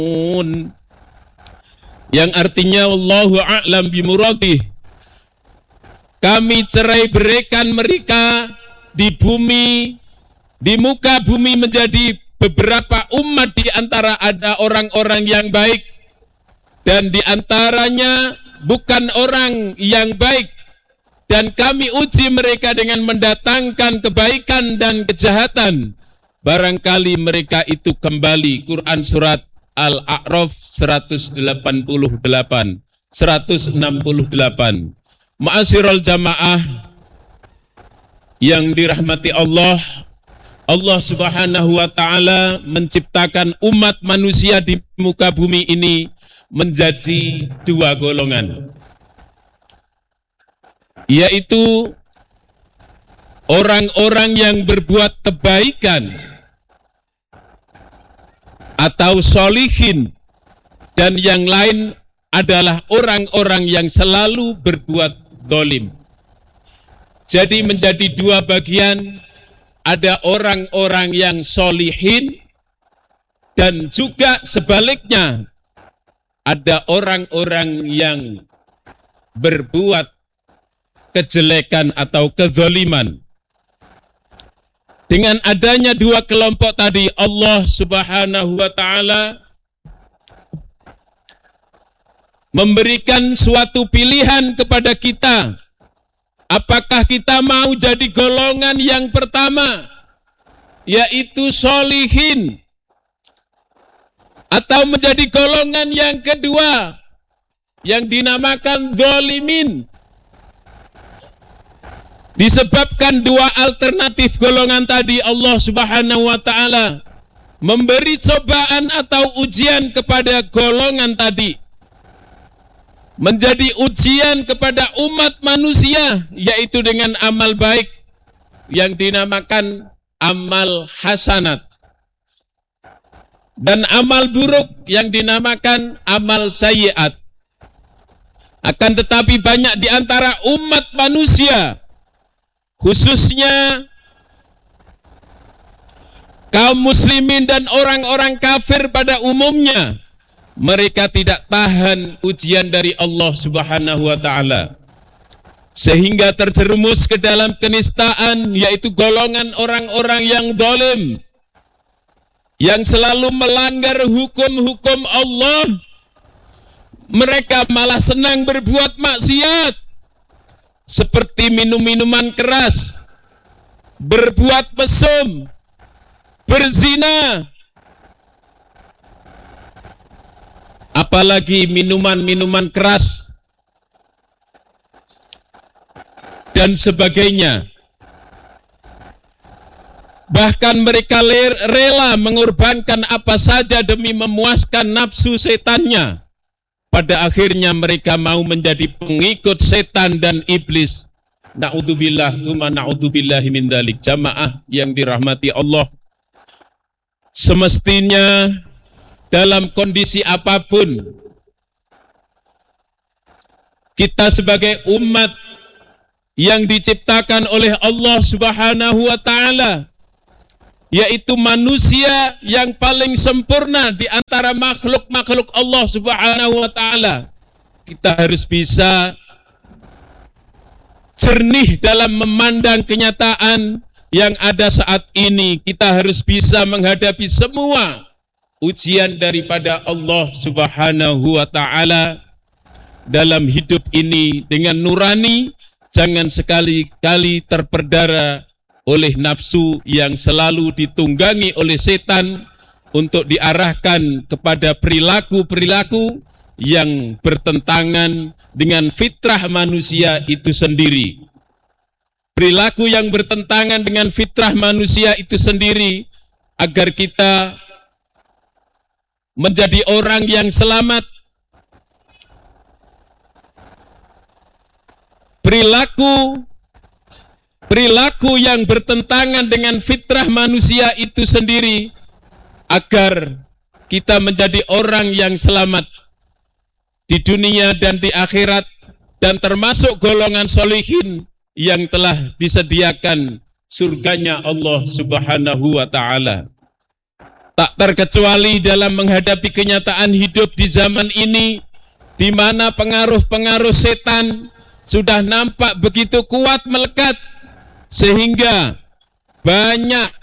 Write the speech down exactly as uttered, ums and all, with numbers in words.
yang artinya wallahu a'lam bimuradih. Kami cerai beraikan mereka di bumi, di muka bumi menjadi beberapa umat, di antara ada orang-orang yang baik dan di antaranya bukan orang yang baik, dan kami uji mereka dengan mendatangkan kebaikan dan kejahatan. Barangkali mereka itu kembali. Quran surat Al-A'raf seratus delapan puluh delapan, seratus enam puluh delapan. Ma'asyiral jamaah yang dirahmati Allah, Allah Subhanahu wa ta'ala menciptakan umat manusia di muka bumi ini menjadi dua golongan, yaitu orang-orang yang berbuat kebaikan atau solihin, dan yang lain adalah orang-orang yang selalu berbuat zalim. Jadi menjadi dua bagian, ada orang-orang yang solihin dan juga sebaliknya ada orang-orang yang berbuat kejelekan atau kezaliman. Dengan adanya dua kelompok tadi, Allah Subhanahu wa ta'ala memberikan suatu pilihan kepada kita. Apakah kita mau jadi golongan yang pertama, yaitu solihin, atau menjadi golongan yang kedua yang dinamakan zalimin? Disebabkan dua alternatif golongan tadi, Allah Subhanahu wa ta'ala memberi cobaan atau ujian kepada golongan tadi, menjadi ujian kepada umat manusia, yaitu dengan amal baik yang dinamakan amal hasanat, dan amal buruk yang dinamakan amal sayyiat. Akan tetapi banyak di antara umat manusia, khususnya kaum muslimin dan orang-orang kafir pada umumnya, mereka tidak tahan ujian dari Allah Subhanahu wa ta'ala, sehingga terjerumus ke dalam kenistaan, yaitu golongan orang-orang yang zalim, yang selalu melanggar hukum-hukum Allah. Mereka malah senang berbuat maksiat, seperti minum-minuman keras, berbuat mesum, berzina, apalagi minuman-minuman keras dan sebagainya. Bahkan mereka rela mengorbankan apa saja demi memuaskan nafsu setannya. Pada akhirnya mereka mau menjadi pengikut setan dan iblis. Na'udzubillah, tsumma na'udzubillahi min dzalik. Jamaah yang dirahmati Allah, semestinya dalam kondisi apapun, kita sebagai umat yang diciptakan oleh Allah Subhanahu wa ta'ala, yaitu manusia yang paling sempurna di antara makhluk-makhluk Allah Subhanahu wa ta'ala, kita harus bisa jernih dalam memandang kenyataan yang ada saat ini. Kita harus bisa menghadapi semua ujian daripada Allah Subhanahu wa ta'ala dalam hidup ini dengan nurani, jangan sekali-kali terperdara oleh nafsu yang selalu ditunggangi oleh setan untuk diarahkan kepada perilaku-perilaku yang bertentangan dengan fitrah manusia itu sendiri. Perilaku yang bertentangan dengan fitrah manusia itu sendiri, agar kita menjadi orang yang selamat. Perilaku Perilaku yang bertentangan dengan fitrah manusia itu sendiri, agar kita menjadi orang yang selamat di dunia dan di akhirat, dan termasuk golongan solihin yang telah disediakan surganya Allah Subhanahu wa ta'ala. Tak terkecuali dalam menghadapi kenyataan hidup di zaman ini, di mana pengaruh-pengaruh setan sudah nampak begitu kuat melekat, sehingga banyak